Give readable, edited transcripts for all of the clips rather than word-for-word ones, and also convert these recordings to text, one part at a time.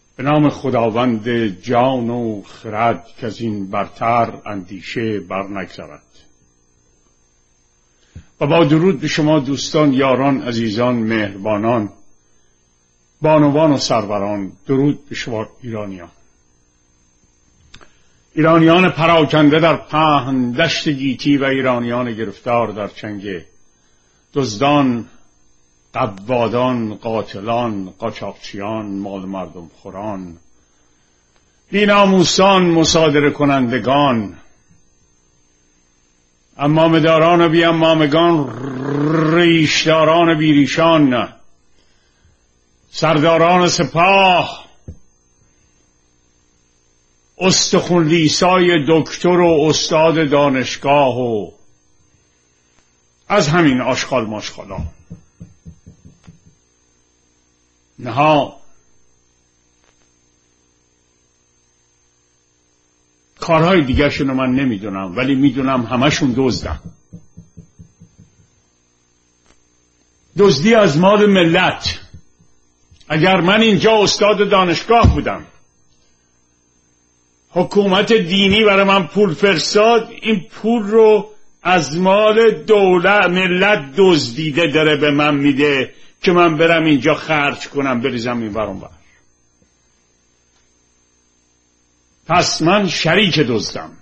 به نام خداوند جان و خرد که از این برتر اندیشه بر نگذرد. و با درود به شما دوستان، یاران، عزیزان، مهربانان، بانوان و سروران، درود به شما ایرانیان پراکنده در پهن دشت گیتی و ایرانیان گرفتار در چنگ دزدان، قوادان، قاتلان، قاچاقچیان، مال مردم خوران، بی‌ناموسان، مصادره کنندگان، عمامه‌داران و بی عمامگان، ریشداران بیریشان، سرداران سپاه، استخون لیسای دکتر و استاد دانشگاه و از همین آشغال ماشغالا. نها کارهای دیگه شونو من نمیدونم، ولی میدونم همشون دزدن. دزدی از مال ملت. اگر من اینجا استاد دانشگاه بودم، حکومت دینی برای من پول فرستاد، این پول رو از مال دولت ملت دزدیده داره به من میده که من برم اینجا خرج کنم، بریزم این ور اون ور. پس من شریک دزدم.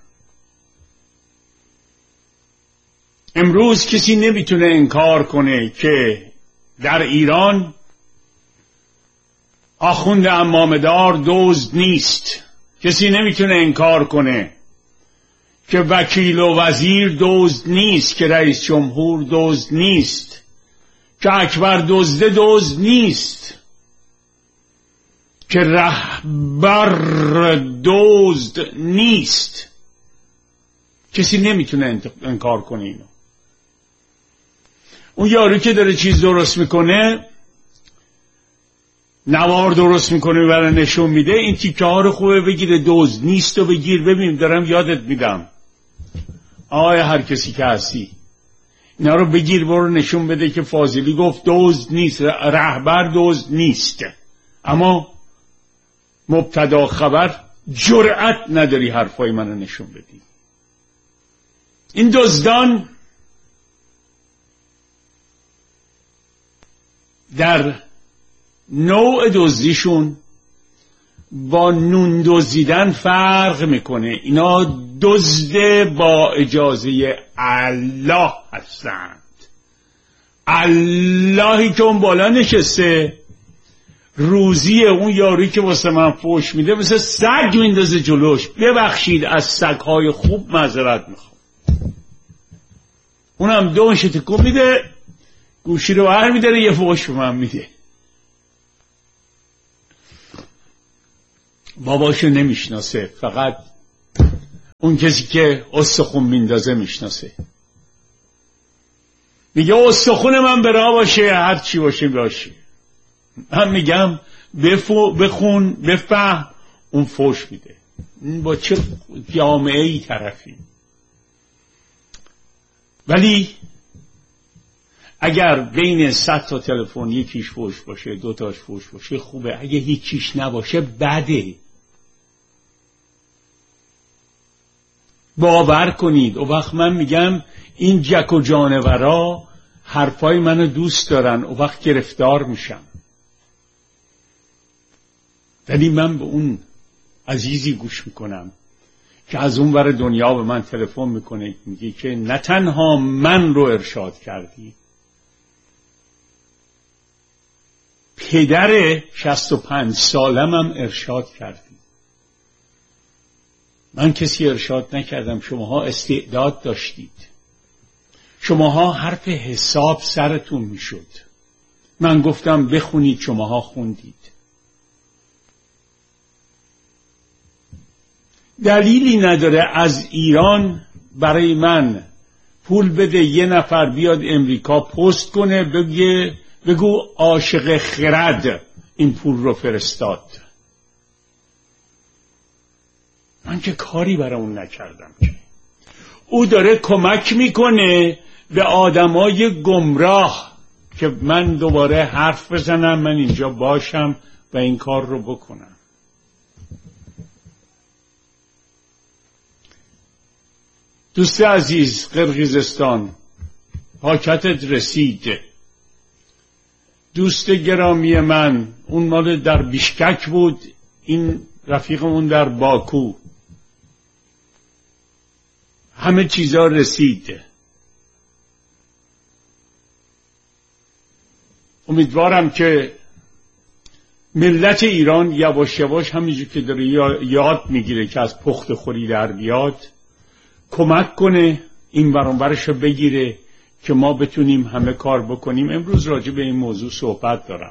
امروز کسی نمیتونه انکار کنه که در ایران آخوند عمامه‌دار دزد نیست. کسی نمیتونه انکار کنه که وکیل و وزیر دزد نیست، که رئیس جمهور دزد نیست، که اکبر دزد نیست، که رهبر دزد نیست. کسی نمیتونه انکار کنه اینو. اون یارو که داره چیز درست میکنه، نوار درست میکنه برای نشون میده، این تیکه ها رو خوبه بگیره، دزد نیست و بگیر. ببین دارم یادت میدم، آیا هر کسی که هستی اینا رو بگیر، برو نشون بده که فاضلی گفت دزد نیست، رهبر دزد نیست. اما مبتدا خبر جرأت نداری حرفای منو نشون بدی. این دزدان در نوع دزدیشون با نون دزدیدن فرق میکنه. اینا دزد با اجازه الله هستند. اللهی که اون بالا نشسته روزی اون یاری که واسه من فوش میده مثل سگ میندازه جلوش. ببخشید از سگهای خوب معذرت میخوام. اونم دومش تکون میده، گوشی رو بر میداره، یه فوش به من میده. باباشو نمیشناسه، فقط اون کسی که استخون میندازه میشناسه. میگه استخون من برا باشه، هر چی باشه باشه. من میگم بخون بفهم، اون فوش میده. با چه جامعه ای طرفی؟ ولی اگر بین 100 تا تلفن یکیش فوش باشه، 2 تاش فوش باشه خوبه. اگه هیچیش نباشه بده. باور کنید. و وقت من میگم این جک و جانورا حرفای منو دوست دارن، و وقت گرفتار میشم. ولی من به اون عزیزی گوش میکنم که از اون ور دنیا به من تلفن میکنه، میگه که نه تنها من رو ارشاد کردی، پدر 65 سالم هم ارشاد کردی. من کسی ارشاد نکردم. شماها استعداد داشتید. شماها حرف حساب سرتون میشد. من گفتم بخونید، شماها خوندید. دلیلی نداره از ایران برای من پول بده یه نفر بیاد امریکا پست کنه بگو عاشق خرد این پول رو فرستاد. من که کاری برای اون نکردم. او داره کمک میکنه به آدمای گمراه که من دوباره حرف بزنم، من اینجا باشم و این کار رو بکنم. دوست عزیز، قرقیزستان پاکتت رسید. دوست گرامی من، اون مال در بیشکک بود، این رفیقمون در باکو. همه چیزا رسید. امیدوارم که ملت ایران یواش یواش همینجور که داره یاد میگیره که از پخت خوری در بیاد، کمک کنه این برانورش رو بگیره که ما بتونیم همه کار بکنیم. امروز راجع به این موضوع صحبت دارم.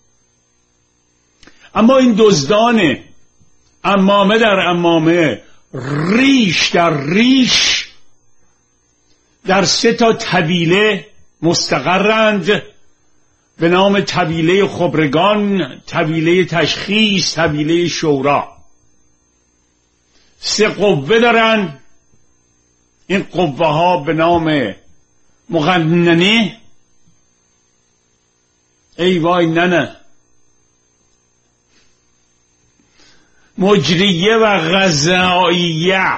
اما این دزدان عمامه در عمامه، ریش در ریش، در 3 طویله مستقرند به نام طویله خبرگان، طویله تشخیص، طویله شورا. 3 قوه دارن. این قوه ها به نام مقننه، ای وای ننه، مجریه و غذاییه.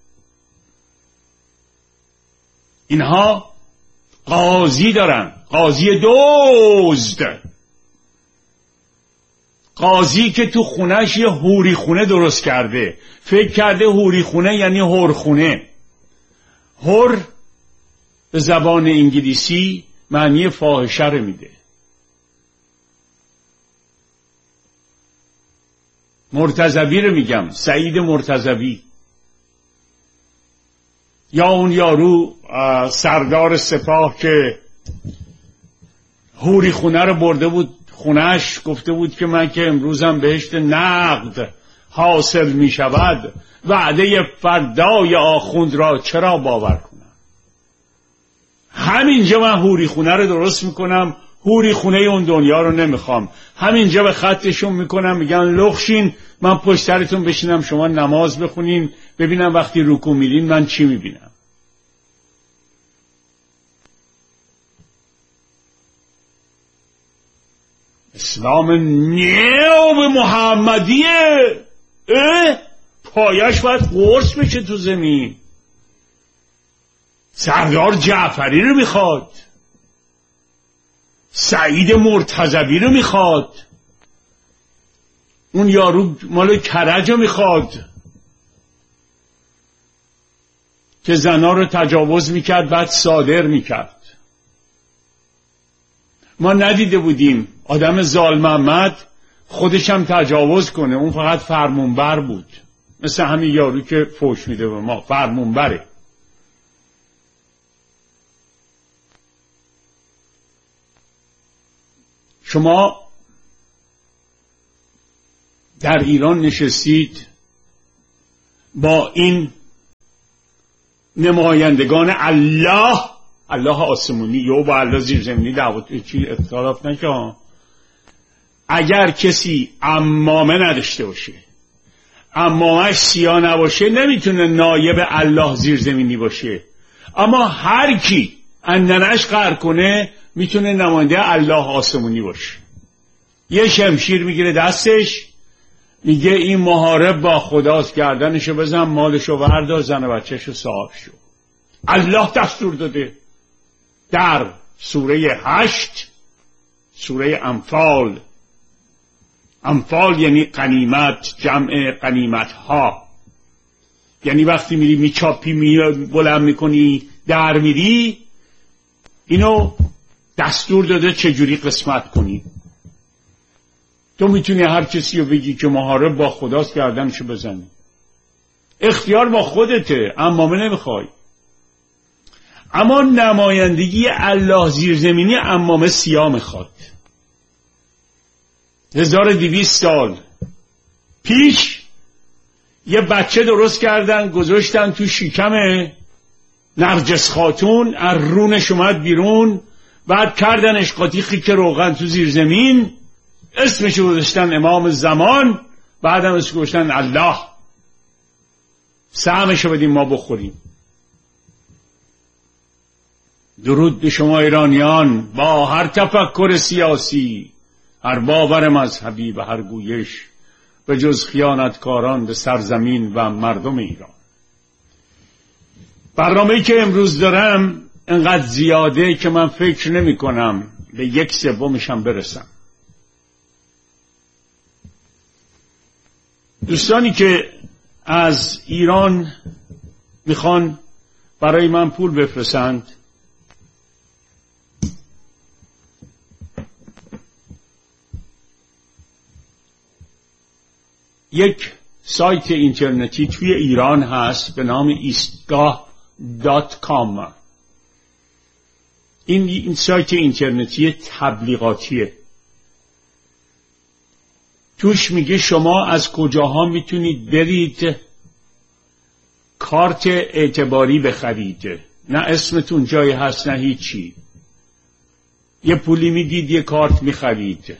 اینها قاضی دارن، قاضی دزد، قاضی که تو خونهش یه حوری خونه درست کرده، فکر کرده حوری خونه یعنی هورخونه. هور به زبان انگلیسی معنی فاحشه رو میده. مرتضوی رو میگم، سعید مرتضوی، یا اون یارو سردار سپاه که حوری خونه رو برده بود خونهش، گفته بود که من که امروزم بهشت نقد حاصل می شود، وعده فردای آخوند را چرا باور کنم؟ همینجا من حوری خونه رو درست میکنم، حوری خونه اون دنیا رو نمیخوام. همینجا به خطشون میکنم، میگن لخشین، من پشت سرتون بشینم شما نماز بخونین، ببینم وقتی رکوع میرین من چی میبینم. اسلام نیو محمدیه، پایش باید قرص بشه تو زمین. سردار جعفری رو میخواد، سعید مرتضوی رو میخواد، اون یارو مال کرج رو میخواد که زنا رو تجاوز میکرد بعد صادر میکرد. ما ندیده بودیم آدم زال محمد خودش هم تجاوز کنه، اون فقط فرمانبر بود، مثل همین یارو که فوش میده به ما، فرمانبره. شما در ایران نشستید با این نمایندگان الله آسمونی، یا با الله زیرزمینی دعوت چی اختلاف نکنه. اگر کسی عمامه نداشته باشه، عمامهش سیاه نباشه، نمیتونه نایب الله زیرزمینی باشه. اما هر کی اندنش قهر کنه میتونه نماینده الله آسمونی باشه. یه شمشیر میگیره دستش، میگه این محارب با خداست، گردنشو بزن، مالشو بردار، زن و بچهشو صاحب شو. الله دستور داده در سوره 8، سوره انفال. انفال یعنی غنیمت، جمع غنیمت ها، یعنی وقتی میری میچاپی، بلند میکنی، در میری، اینو دستور داده چجوری قسمت کنی. تو میتونی هر کسی رو بگی که محارب با خداست گردنشو بزنی، اختیار با خودته، عمامه نمیخوای. اما نمایندگی الله زیرزمینی عمامه سیاه میخواد. 1200 سال پیش یه بچه درست کردن، گذاشتن تو شکم نرجس خاتون، از رونش اومد بیرون، بعد کردنش قاطی که روغن تو زیر زمین، اسمشو گذاشتن امام زمان، بعد هم اسمشو گذاشتن الله. سهمشو بدیم ما بخوریم. درود به شما ایرانیان، با هر تفکر سیاسی، هر باور مذهبی و هر گویش، به جز خیانتکاران به سرزمین و مردم ایران. برنامه‌ای که امروز دارم انقدر زیاده که من فکر نمی کنم به 1/3 هم برسم. دوستانی که از ایران میخوان برای من پول بفرستند، یک سایت اینترنتی توی ایران هست به نام ایستگاه.com. این سایت اینترنتی تبلیغاتیه. توش میگه شما از کجاها میتونید برید کارت اعتباری بخرید. نه اسمتون جای هست نه هیچی. یه پولی میدید یه کارت میخرید.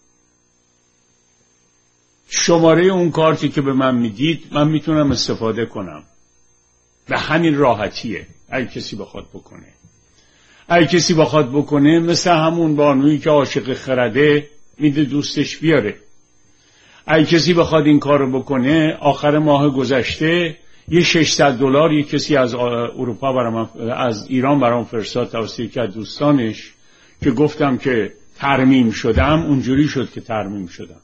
شماره اون کارتی که به من میدید من میتونم استفاده کنم. به همین راحتیه. اگه کسی بخواد بکنه. اگه کسی بخواد بکنه مثل همون بانویی که عاشق خرده میده دوستش بیاره. اگه کسی بخواد این کارو بکنه، آخر ماه گذشته یه $600 یه کسی از اروپا از ایران برام فرستاد توسط یکی از دوستانش که گفتم که ترمیم شدم، اونجوری شد که ترمیم شدم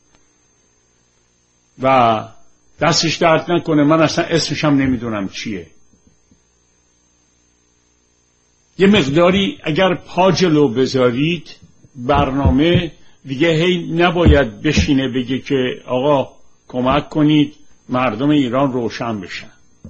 و دستش درد نکنه. من اصلا اسمش هم نمیدونم چیه. یه مقداری اگر پا جلو بذارید برنامه دیگه هی نباید بشینه بگه که آقا کمک کنید مردم ایران روشن بشن.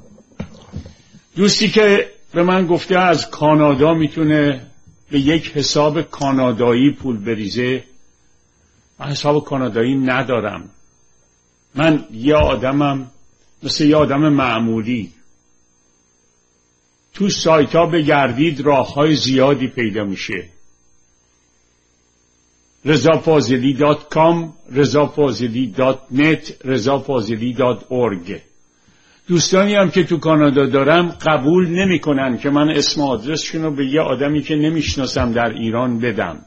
دوستی که به من گفته از کانادا میتونه به یک حساب کانادایی پول بریزه، من حساب کانادایی ندارم. من یه آدمم مثل یه آدم معمولی. تو سایت ها بگردید راه‌های زیادی پیدا میشه. rezafazeli.com، rezafazeli.net، rezafazeli.org. دوستانی هم که تو کانادا دارم قبول نمی کنن که من اسم آدرسشون رو به یه آدمی که نمیشناسم در ایران بدم.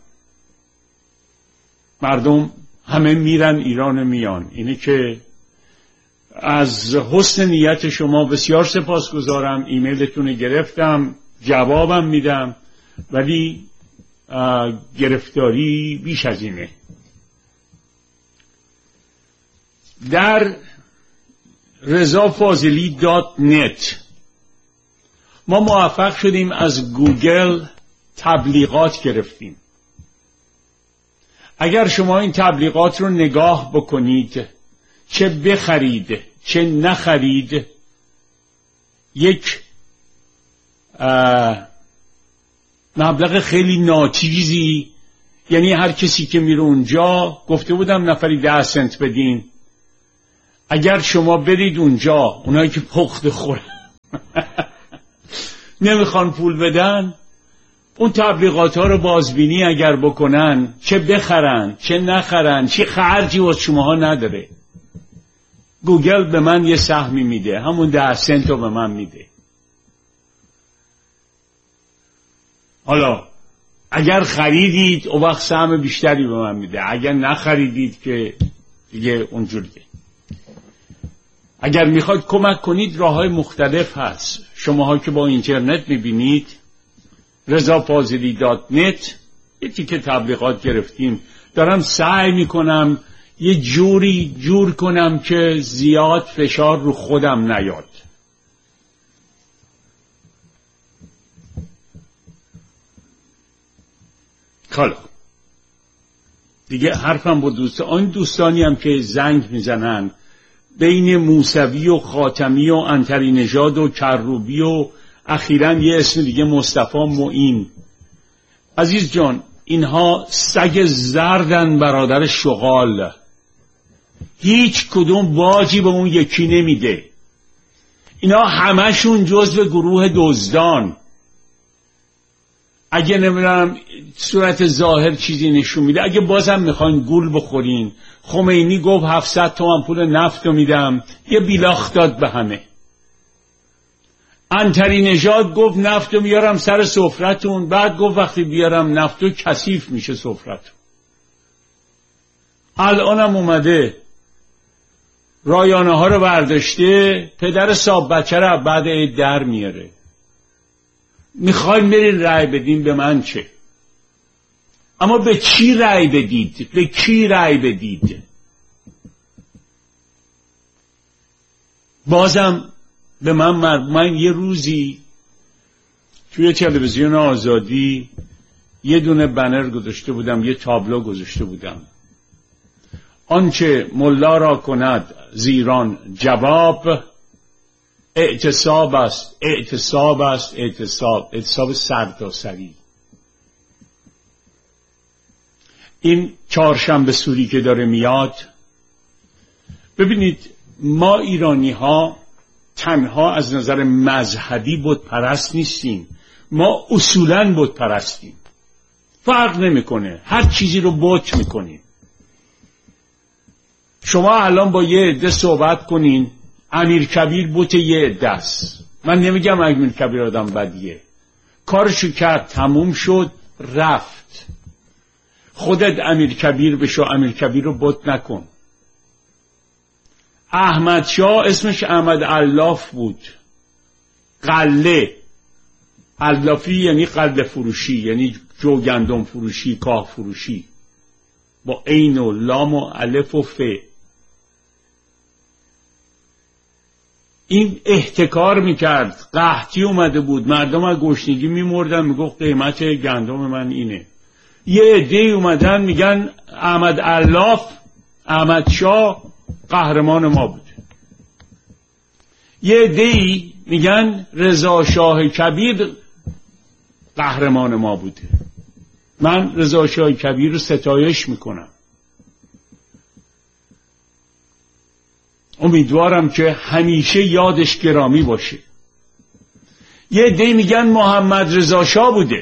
مردم همه میرن ایران میان. اینه که از حسن نیت شما بسیار سپاسگزارم. ایمیلتون گرفتم، جوابم میدم، ولی گرفتاری بیش از اینه. در rezafazeli.net ما موفق شدیم از گوگل تبلیغات گرفتیم. اگر شما این تبلیغات رو نگاه بکنید، چه بخرید چه نخرید، یک مبلغ خیلی ناچیزی، یعنی هر کسی که میره اونجا، گفته بودم نفری 10 سنت بدین. اگر شما برید اونجا، اونایی که پخت خورن نمیخوان پول بدن، اون تبلیغات ها رو بازبینی اگر بکنن، چه بخرن چه نخرن، چه خرجی واسه شماها نداره. گوگل به من یه سهمی میده، همون 10 سنت رو به من میده. حالا اگر خریدید اون وقت سهم بیشتری به من میده، اگر نخریدید که دیگه اونجوریه. اگر میخواید کمک کنید راههای مختلف هست. شماها که با اینترنت میبینید rezafazeli.net یه تیکه تبلیغات گرفتیم. دارم سعی میکنم یه جور کنم که زیاد فشار رو خودم نیاد. حالا دیگه حرفم با دوستانی هم که زنگ میزنن بین موسوی و خاتمی و عنتری نژاد و کروبی و اخیراً یه اسم دیگه مصطفی معین. عزیز جان، اینها سگ زردن برادر شغال. هیچ کدوم باجی به اون یکی نمیده. اینا همشون جزو گروه دزدان. اگه نمیدونم صورت ظاهر چیزی نشون میده، اگه بازم میخواین گول بخورین، خمینی گفت 700 تومن پول نفت رو میدم، یه بیلاخ داد به همه. عنتری نژاد گفت نفت رو میارم سر سفرتون، بعد گفت وقتی بیارم نفت رو کثیف میشه سفرتون. الانم اومده رایانه ها رو برداشته، پدر صاحب بچه رو بعد عید در میاره. میخواین برید رأی بدین به من چه؟ اما به چی رأی بدید؟ به کی رأی بدید؟ بازم به من یه روزی توی تلویزیون آزادی یه دونه بنر گذاشته بودم، یه تابلو گذاشته بودم: آنچه ملا را کند زیران جواب، اعتصاب است، اعتصاب است، اعتصاب، اعتصاب سرتاسری. این چهارشنبه سوری که داره میاد، ببینید ما ایرانی ها تنها از نظر مذهبی بت پرست نیستیم، ما اصولاً بت پرستیم. فرق نمیکنه، هر چیزی رو بت میکنیم. شما الان با یه عده صحبت کنین، امیرکبیر بت یه عده است. من نمیگم امیرکبیر آدم بدیه، کارشو کرد، تموم شد، رفت. خودت امیرکبیر بشو، امیرکبیر رو بت نکن. احمد شاه اسمش احمد علاف بود، قله. علافی یعنی قله فروشی، یعنی جو گندم فروشی، کاه فروشی، با عین و لام و الف و ف. این احتکار میکرد، قحطی اومده بود، مردم از گشنگی میمردن، میگفت قیمت گندم من اینه. یه عده‌ای اومدن میگن احمد علاف، احمد شاه قهرمان ما بود. یه عده‌ای میگن رضا شاه کبیر قهرمان ما بوده. من رضا شاه کبیر رو ستایش میکنم. امیدوارم که همیشه یادش گرامی باشه. یه عده‌ای میگن محمد رضا شاه بوده.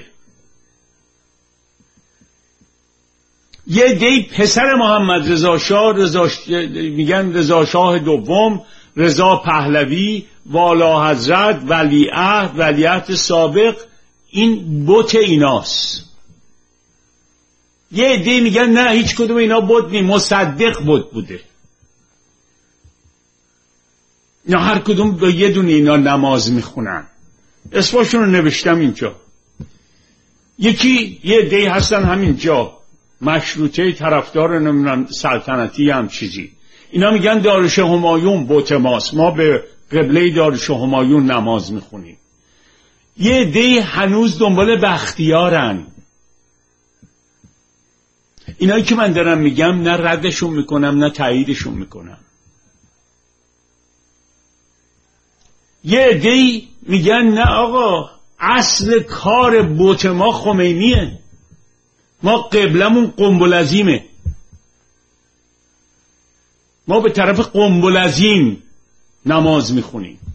یه عده‌ای پسر محمد رضا شاه میگن رضا شاه دوم، رضا پهلوی، والا حضرت، ولیعهد، ولیعهد سابق. این بت ایناست. یه عده‌ای میگن نه هیچ کدوم اینا بت نی، مصدق بت بوده. نه هر کدوم به یه دونه اینا نماز میخونن. اسمشون رو نوشتم اینجا. یکی یه عده‌ای هستن همینجا مشروطه طرفدار نمیدونم سلطنتی هم چیزی، اینا میگن دارالشاه همایون بت ماست، ما به قبله دارالشاه همایون نماز میخونیم. یه عده‌ای هنوز دنبال بختیارن. اینایی که من دارم میگم نه ردشون میکنم نه تاییدشون میکنم. یه عده‌ای میگن نه آقا، اصل کار بت ما خمینیه، ما قبلمون قنبلعظیمه، ما به طرف قنبلعظیم نماز میخونیم.